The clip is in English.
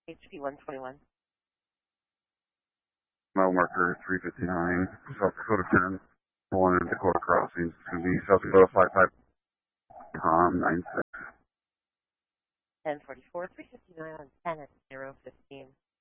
HP 121. Mile marker 359, South Dakota 10, 1 in Dakota Crossings. It's going to be South Dakota 55, Tom 96. 1044, 359 on 10 at 015.